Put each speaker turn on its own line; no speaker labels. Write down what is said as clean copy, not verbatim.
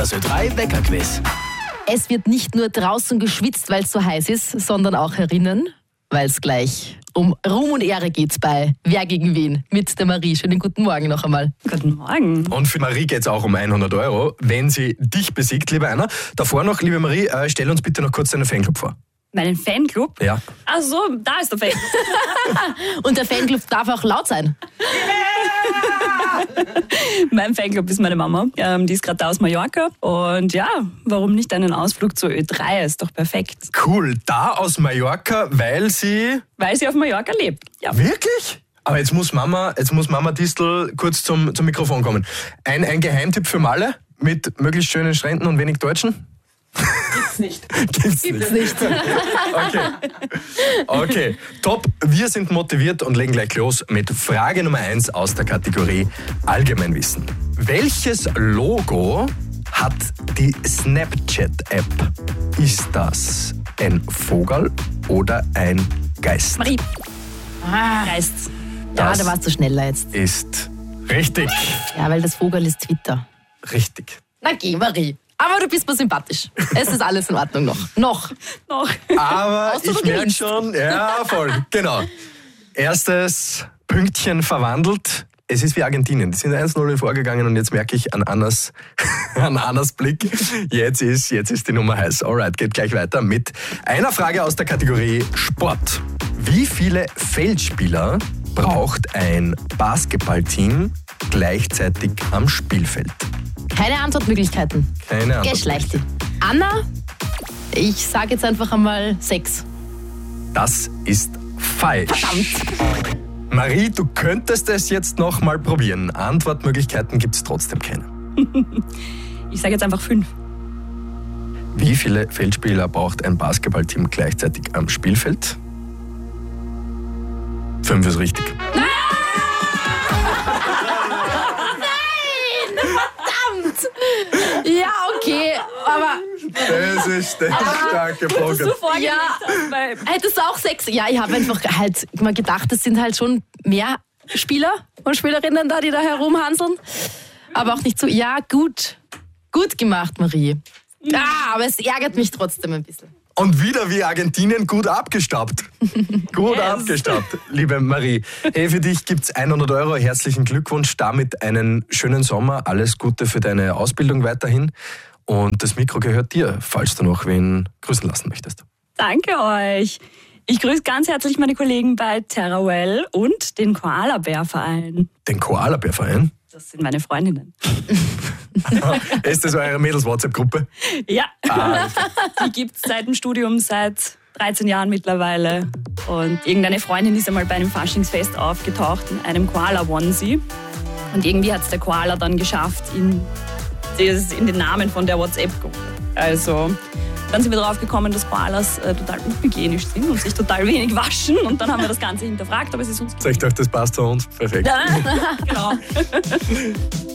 Das Ö3 Weckerquiz.
Es wird nicht nur draußen geschwitzt, weil es so heiß ist, sondern auch herinnen, weil es gleich um Ruhm und Ehre geht bei Wer gegen wen mit der Marie. Schönen guten Morgen noch einmal.
Guten Morgen.
Und für Marie geht es auch um 100 €, wenn sie dich besiegt, liebe Anna. Davor noch, liebe Marie, stell uns bitte noch kurz deinen Fanclub vor.
Meinen Fanclub?
Ja.
Ach so, da ist der Fanclub.
Und der Fanclub darf auch laut sein.
Mein Fanclub ist meine Mama. Die ist gerade da aus Mallorca. Und ja, warum nicht einen Ausflug zur Ö3? Ist doch perfekt.
Cool, da aus Mallorca, weil sie...
Weil sie auf Mallorca lebt. Ja.
Wirklich? Aber jetzt muss Mama Distel kurz zum Mikrofon kommen. Ein Geheimtipp für Malle mit möglichst schönen Stränden und wenig Deutschen?
Gibt's nicht.
Gibt's nicht. Okay, top. Wir sind motiviert und legen gleich los mit Frage Nummer 1 aus der Kategorie Allgemeinwissen. Welches Logo hat die Snapchat-App? Ist das ein Vogel oder ein Geist?
Marie. Geist.
Ja,
Das
da warst du schneller jetzt.
ist richtig.
Ja, weil das Vogel ist Twitter.
Richtig.
Na geh, Marie. Aber du bist mir sympathisch. Es ist alles in Ordnung noch. Noch.
Aber
Hast du
ich
noch
merke
gewinnst?
schon, ja, voll, genau. Erstes Pünktchen verwandelt. Es ist wie Argentinien. Die sind 1-0 vorgegangen und jetzt merke ich an Annas Blick, jetzt ist die Nummer heiß. Alright, geht gleich weiter mit einer Frage aus der Kategorie Sport. Wie viele Feldspieler braucht ein Basketballteam gleichzeitig am Spielfeld?
Keine Antwortmöglichkeiten.
Keine Ahnung.
Geschlecht. Anna, ich sage jetzt einfach einmal 6.
Das ist falsch.
Verdammt.
Marie, du könntest es jetzt noch mal probieren. Antwortmöglichkeiten gibt es trotzdem keine.
Ich sage jetzt einfach 5.
Wie viele Feldspieler braucht ein Basketballteam gleichzeitig am Spielfeld? 5 ist richtig.
Ja, okay, aber
Das ist der starke Punkt.
ja, hättest du auch 6? Ja, ich habe einfach halt mal gedacht, es sind halt schon mehr Spieler und Spielerinnen da, die da herumhanseln. Aber auch nicht so, ja, gut gemacht, Marie. Ja, aber es ärgert mich trotzdem ein bisschen.
Und wieder wie Argentinien gut abgestaubt. Gut abgestaubt, liebe Marie. Hey, für dich gibt's 100 €. Herzlichen Glückwunsch, damit einen schönen Sommer. Alles Gute für deine Ausbildung weiterhin. Und das Mikro gehört dir, falls du noch wen grüßen lassen möchtest.
Danke euch. Ich grüße ganz herzlich meine Kollegen bei Terrawell und den Koala-Bär-Verein.
Den Koala-Bär-Verein?
Das sind meine Freundinnen.
Ist das eure Mädels-WhatsApp-Gruppe?
Ja, die gibt es seit dem Studium, seit 13 Jahren mittlerweile. Und irgendeine Freundin ist einmal bei einem Faschingsfest aufgetaucht in einem Koala-Onesie. Und irgendwie hat es der Koala dann geschafft in den Namen von der WhatsApp-Gruppe. Also dann sind wir drauf gekommen, dass Koalas total unhygienisch sind und sich total wenig waschen. Und dann haben wir das Ganze hinterfragt, aber es ist uns...
Ich dachte, das passt zu uns. Perfekt.
Genau.